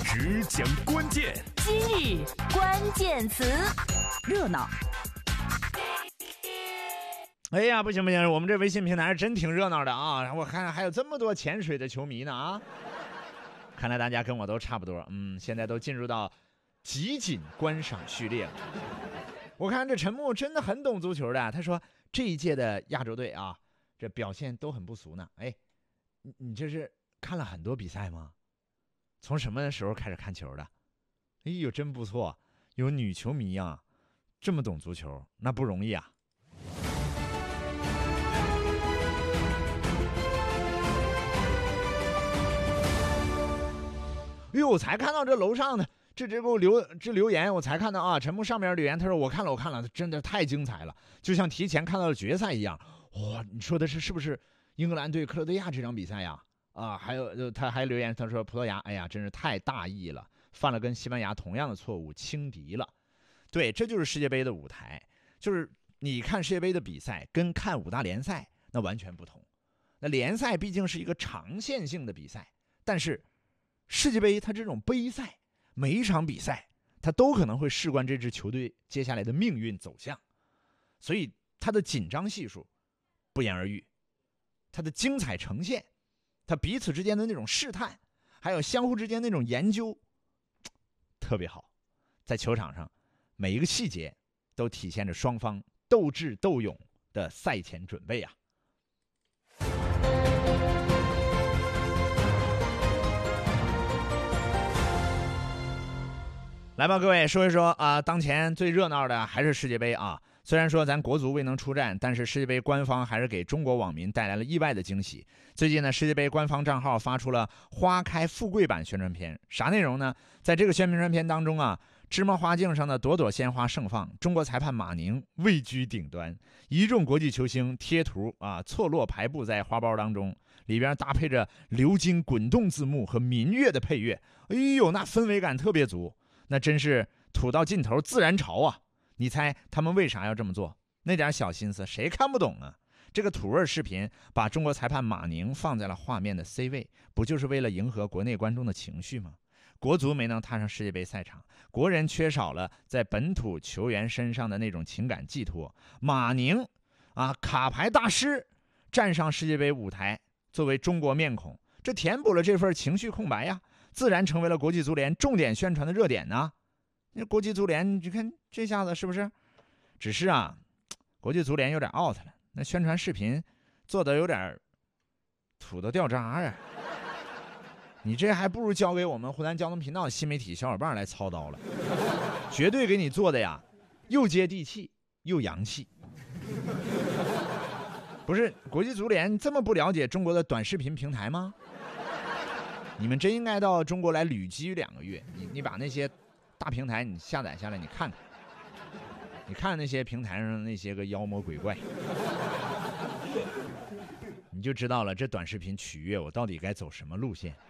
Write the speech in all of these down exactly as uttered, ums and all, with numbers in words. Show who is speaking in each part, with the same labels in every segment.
Speaker 1: 只讲关键，
Speaker 2: 今日关键词，热闹。
Speaker 3: 哎呀，不行不行，我们这微信平台是真挺热闹的啊！我看还有这么多潜水的球迷呢啊！看来大家跟我都差不多，嗯，现在都进入到集锦观赏序列了。我看这陈木真的很懂足球的，他说这一届的亚洲队啊，这表现都很不俗呢。哎，你你这是看了很多比赛吗？从什么时候开始看球的？哎呦，真不错，有女球迷啊，这么懂足球，那不容易啊。哎呦，我才看到这楼上的这这给我留这留言，我才看到啊，陈木上面留言，他说我看了我看了，真的太精彩了，就像提前看到了决赛一样。哇、哦，你说的是是不是英格兰对克罗地亚这场比赛呀？啊，还有他还留言，他说葡萄牙，哎呀，真是太大意了，犯了跟西班牙同样的错误，轻敌了。对，这就是世界杯的舞台，就是你看世界杯的比赛跟看五大联赛那完全不同。那联赛毕竟是一个长线性的比赛，但是世界杯它这种杯赛，每一场比赛它都可能会事关这支球队接下来的命运走向，所以它的紧张系数不言而喻，它的精彩呈现，它彼此之间的那种试探，还有相互之间那种研究，特别好。在球场上每一个细节都体现着双方斗智斗勇的赛前准备啊。来吧，各位说一说啊、呃，当前最热闹的还是世界杯啊。虽然说咱国足未能出战，但是世界杯官方还是给中国网民带来了意外的惊喜。最近呢，世界杯官方账号发出了花开富贵版宣传片，啥内容呢？在这个宣传片当中啊，芝麻花镜上的朵朵鲜花盛放，中国裁判马宁位居顶端，一众国际球星贴图啊错落排布在花苞当中，里边搭配着流金滚动字幕和民乐的配乐，哎呦，那氛围感特别足。那真是土到尽头自然潮啊！你猜他们为啥要这么做？那点小心思谁看不懂啊？这个土味视频把中国裁判马宁放在了画面的 C 位，不就是为了迎合国内观众的情绪吗？国足没能踏上世界杯赛场，国人缺少了在本土球员身上的那种情感寄托。马宁啊，卡牌大师站上世界杯舞台，作为中国面孔，这填补了这份情绪空白呀，自然成为了国际足联重点宣传的热点呢。那国际足联，你看这下子是不是？只是啊，国际足联有点 out 了，那宣传视频做的有点土的掉渣啊。你这还不如交给我们湖南交通频道的新媒体小伙伴来操刀了，绝对给你做的呀，又接地气又洋气。不是国际足联这么不了解中国的短视频平台吗？你们真应该到中国来旅居两个月，你你把那些大平台你下载下来，你看看，你看那些平台上那些个妖魔鬼怪，你就知道了这短视频取悦我到底该走什么路线。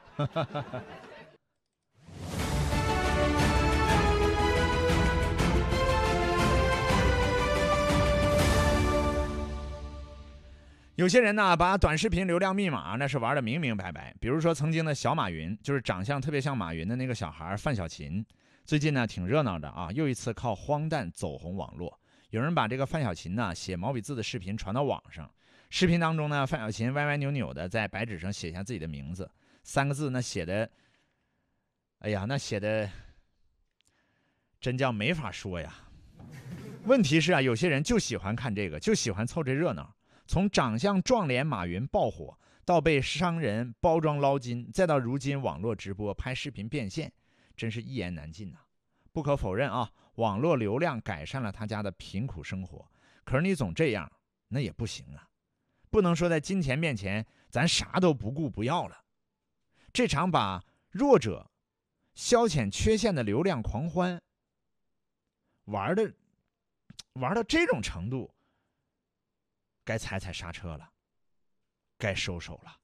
Speaker 3: 有些人呢，把短视频流量密码那是玩的明明白白。比如说曾经的小马云，就是长相特别像马云的那个小孩范小勤，最近呢挺热闹的啊，又一次靠荒诞走红网络。有人把这个范小勤呢写毛笔字的视频传到网上，视频当中呢，范小勤歪歪扭扭的在白纸上写下自己的名字，三个字那写的，哎呀，那写的真叫没法说呀。问题是啊，有些人就喜欢看这个，就喜欢凑这热闹。从长相壮脸马云爆火，到被商人包装捞金，再到如今网络直播拍视频变现，真是一言难尽呐、啊。不可否认啊，网络流量改善了他家的贫苦生活，可是你总这样，那也不行啊。不能说在金钱面前，咱啥都不顾不要了。这场把弱者消遣缺陷的流量狂欢，玩的玩到这种程度，该踩踩刹车了，该收手了。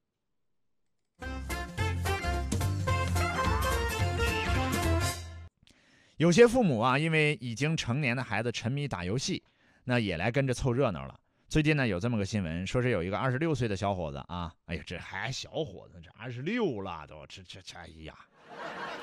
Speaker 3: 有些父母啊，因为已经成年的孩子沉迷打游戏，那也来跟着凑热闹了。最近呢，有这么个新闻，说是有一个二十六岁的小伙子啊，哎呀，这还小伙子，这二十六了都，这这这，哎呀，